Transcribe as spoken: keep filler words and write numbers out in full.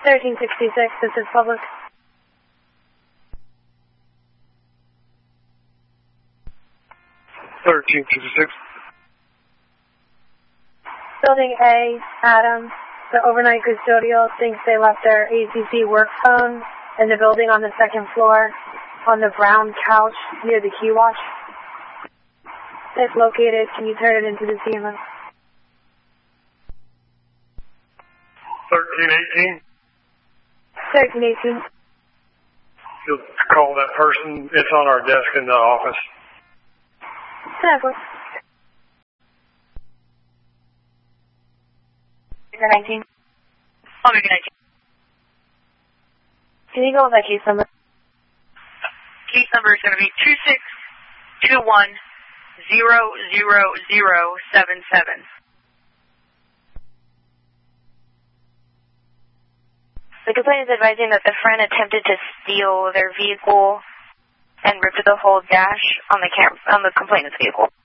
thirteen sixty-six, this is public. thirteen sixty-six. Building A, Adam, the overnight custodial thinks they left their A C C work phone in the building on the second floor on the brown couch near the key watch. If located, can you turn it into the C M S? thirteen eighteen. thirteen eighteen. You'll call that person. It's on our desk in the office. Exactly. nineteen. I'll make it nineteen. Can you go with that case number? Case number is going to be two six two one zero zero zero seven seven. The complainant is advising that the friend attempted to steal their vehicle and ripped the whole dash on the cam- on the complainant's vehicle.